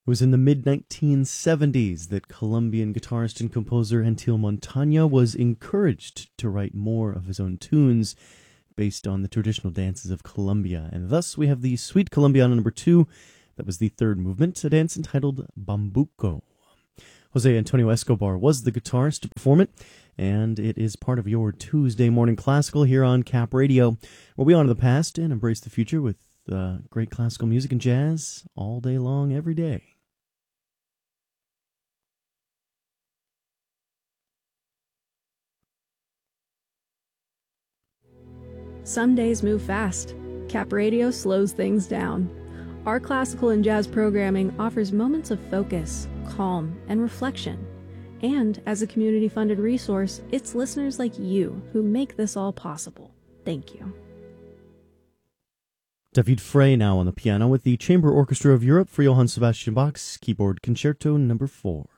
It was in the mid-1970s that Colombian guitarist and composer Gentil Montaña was encouraged to write more of his own tunes based on the traditional dances of Colombia. And thus we have the Suite Colombiana No. 2. That was the third movement, a dance entitled Bambuco. Jose Antonio Escobar was the guitarist to perform it, and it is part of your Tuesday Morning Classical here on Cap Radio, where we honor the past and embrace the future with great classical music and jazz all day long, every day. Some days move fast. Cap Radio slows things down. Our classical and jazz programming offers moments of focus, calm, and reflection. And as a community-funded resource, it's listeners like you who make this all possible. Thank you. David Frey now on the piano with the Chamber Orchestra of Europe for Johann Sebastian Bach's Keyboard Concerto No. 4.